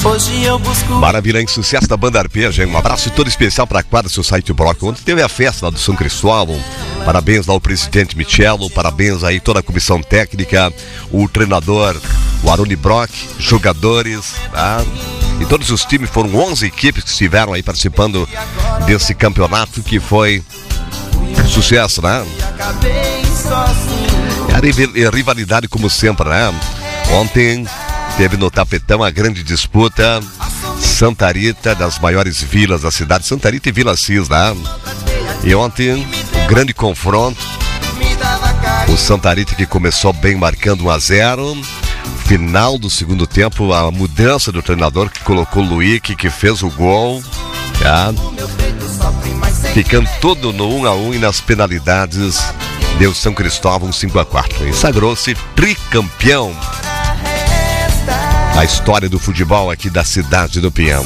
Hoje eu busco... Maravilha, em sucesso da banda Arpeja, um abraço todo especial para a quadra Society Brock. Ontem teve a festa lá do São Cristóvão. Parabéns lá ao presidente Michelo, parabéns aí toda a comissão técnica, o treinador, o Aroni Brock, jogadores, tá? E todos os times, foram 11 equipes que estiveram aí participando desse campeonato que foi sucesso, né? E a rivalidade como sempre, né? Ontem teve no tapetão a grande disputa Santa Rita, das maiores vilas da cidade, Santa Rita e Vila Cis, né? E ontem, o grande confronto, o Santa Rita que começou bem marcando 1-0, final do segundo tempo, a mudança do treinador que colocou o Luick, que fez o gol, tá? Ficando todo no 1-1 e nas penalidades deu São Cristóvão 5-4 e sagrou-se tricampeão a história do futebol aqui da cidade do Pinhão.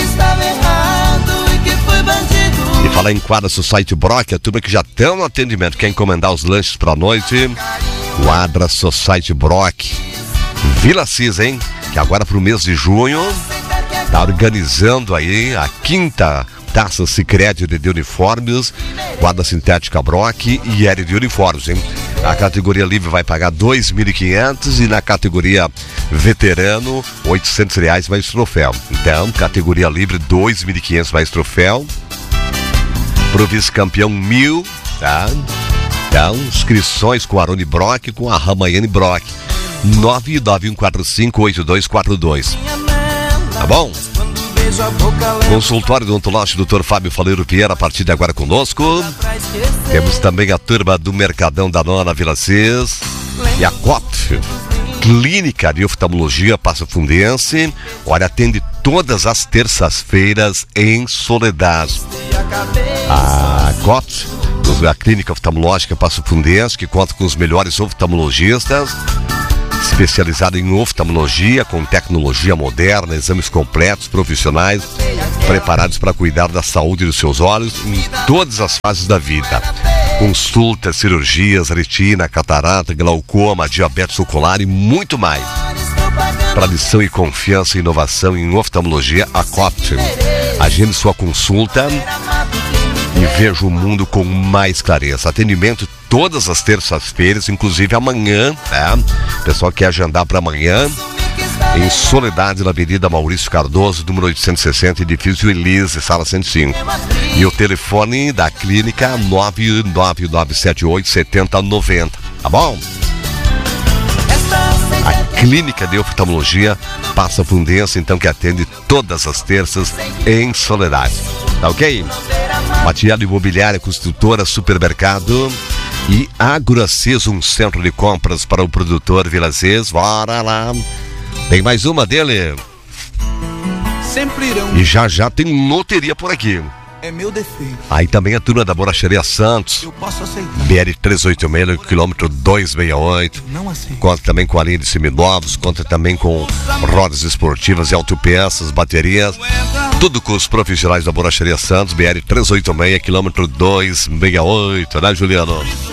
E falar em quadra Society Brock, a turma que já tem no atendimento, quer encomendar os lanches pra noite, quadra Society Brock, Vila Cis, hein? Que agora pro mês de junho tá organizando aí a 5ª Taça Sicredi de uniformes, quadra sintética Brock e L de uniformes, hein? A categoria livre vai pagar 2.500 e na categoria veterano R$800 mais troféu. Então, categoria livre 2.500 mais troféu. Pro vice-campeão 1.000, tá? Então, inscrições com a Aroni Brock e com a Ramayane Brock. 991458242. Tá bom? Consultório odontológico Dr. Fábio Faleiro Vieira, a partir de agora conosco. Temos também a turma do Mercadão da Nona Vila Cis e a COP, Clínica de Oftalmologia Passo Fundense. Olha, atende todas as terças-feiras em Soledade. A COP, a Clínica Oftalmológica Passo Fundense, que conta com os melhores oftalmologistas, especializado em oftalmologia, com tecnologia moderna, exames completos, profissionais, preparados para cuidar da saúde dos seus olhos em todas as fases da vida. Consultas, cirurgias, retina, catarata, glaucoma, diabetes ocular e muito mais. Tradição e confiança e inovação em oftalmologia, a COPT. Agende sua consulta e veja o mundo com mais clareza. Atendimento todas as terças-feiras, inclusive amanhã, tá? O pessoal quer agendar para amanhã, em Soledade, na Avenida Maurício Cardoso, número 860, edifício Elise, sala 105. E o telefone da clínica 999787090, tá bom? A Clínica de Oftalmologia Passo Fundense, então, que atende todas as terças em Soledade, tá ok? Material imobiliária, construtora, supermercado e Agroacês, um centro de compras para o produtor Vila Cis. Bora lá. Tem mais uma dele. Sempre irão. E já tem loteria por aqui. É meu defeito. Aí também a turma da Borracharia Santos. Eu posso aceitar. BR 386, quilômetro 268. Não aceito. Conta também com a linha de seminovos, conta também com rodas esportivas e autopeças, baterias. Tudo com os profissionais da Borracharia Santos, BR 386, quilômetro 268, né, Juliano?